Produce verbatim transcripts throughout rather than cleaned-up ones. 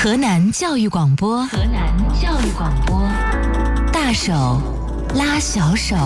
河南教育广播，河南教育广播，大手拉小手。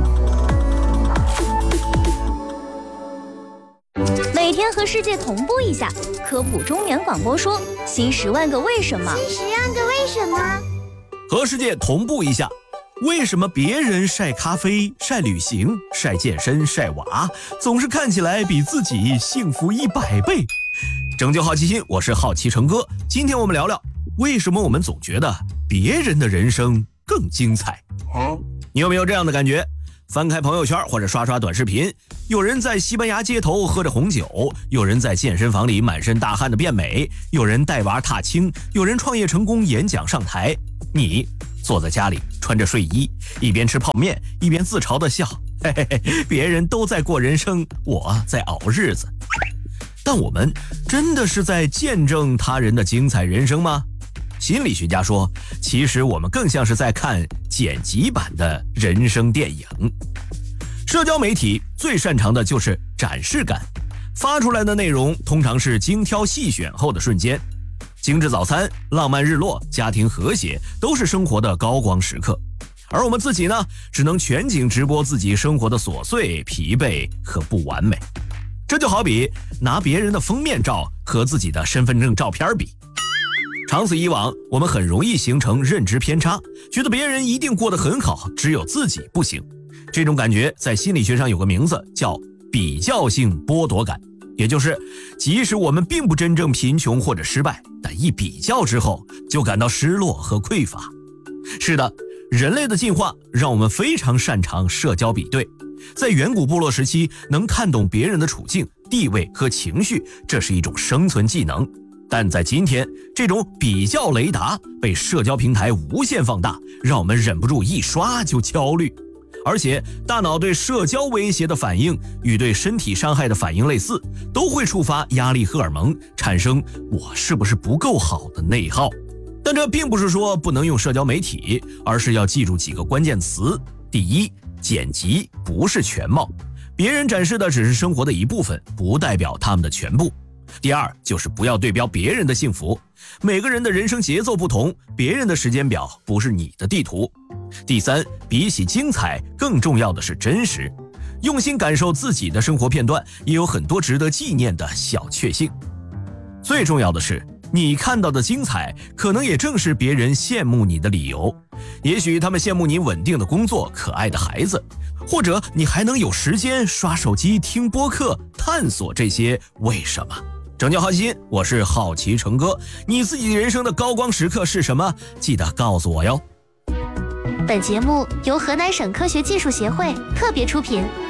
每天和世界同步一下，科普中原广播说新十万个为什么， 新十万个为什么， 和世界同步一下。为什么别人晒咖啡、晒旅行、晒健身、晒娃，总是看起来比自己幸福一百倍？拯救好奇心，我是好奇成哥。今天我们聊聊，为什么我们总觉得别人的人生更精彩？啊、你有没有这样的感觉？翻开朋友圈或者刷刷短视频，有人在西班牙街头喝着红酒，有人在健身房里满身大汗的变美，有人带娃踏青，有人创业成功演讲上台，你坐在家里穿着睡衣，一边吃泡面一边自嘲地笑，嘿嘿嘿，别人都在过人生，我在熬日子。但我们真的是在见证他人的精彩人生吗？心理学家说，其实我们更像是在看剪辑版的人生电影。社交媒体最擅长的就是展示感，发出来的内容通常是精挑细选后的瞬间。精致早餐、浪漫日落、家庭和谐，都是生活的高光时刻。而我们自己呢，只能全景直播自己生活的琐碎、疲惫和不完美。这就好比拿别人的封面照和自己的身份证照片比，长此以往，我们很容易形成认知偏差，觉得别人一定过得很好，只有自己不行。这种感觉在心理学上有个名字，叫比较性剥夺感，也就是即使我们并不真正贫穷或者失败，但一比较之后就感到失落和匮乏。是的，人类的进化让我们非常擅长社交比对，在远古部落时期，能看懂别人的处境、地位和情绪，这是一种生存技能。但在今天，这种比较雷达被社交平台无限放大，让我们忍不住一刷就焦虑。而且大脑对社交威胁的反应与对身体伤害的反应类似，都会触发压力荷尔蒙，产生我是不是不够好的内耗。但这并不是说不能用社交媒体，而是要记住几个关键词。第一，剪辑不是全貌，别人展示的只是生活的一部分，不代表他们的全部。第二，就是不要对标别人的幸福，每个人的人生节奏不同，别人的时间表不是你的地图。第三，比起精彩，更重要的是真实，用心感受自己的生活片段，也有很多值得纪念的小确幸。最重要的是，你看到的精彩，可能也正是别人羡慕你的理由。也许他们羡慕你稳定的工作、可爱的孩子，或者你还能有时间刷手机、听播客，探索这些为什么。拯救好奇心，我是好奇成哥。你自己人生的高光时刻是什么？记得告诉我哟。 本节目由河南省科学技术协会特别出品。